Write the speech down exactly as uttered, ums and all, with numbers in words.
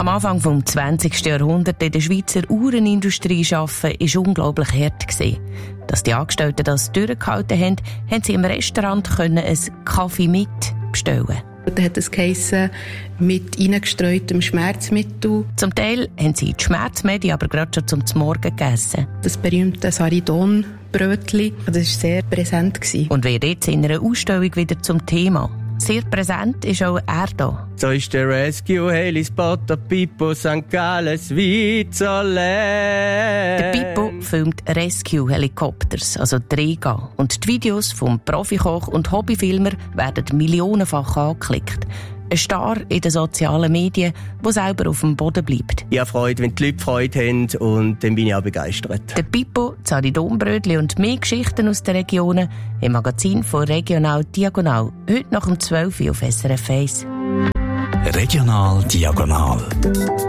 Anfang des zwanzigsten Jahrhunderts in der Schweizer Uhrenindustrie arbeiten, war unglaublich hart. Dass die Angestellten das durchgehalten haben, haben sie im Restaurant einen Kaffee mit bestellen. Da hat es geheissen, mit reingestreutem Schmerzmittel. Zum Teil haben sie die Schmerzmedien aber gerade schon zum Morgen gegessen. Das berühmte Saridon-Brötchen, das war sehr präsent. Und wird jetzt in einer Ausstellung wieder zum Thema. Sehr präsent ist auch er da. So ist der Rescue Helispot, der Pippo Sankt Gallen, Switzerland. Der Pippo filmt Rescue Helicopters, also Träger. Und die Videos vom Profikoch und Hobbyfilmer werden millionenfach angeklickt. Ein Star in den sozialen Medien, der selber auf dem Boden bleibt. Ich habe Freude, wenn die Leute Freude haben, und dann bin ich auch begeistert. Der Pippo, Saridonbrötli und mehr Geschichten aus den Regionen im Magazin von Regional Diagonal. Heute nach um zwölf Uhr auf S R F eins. Regional Diagonal.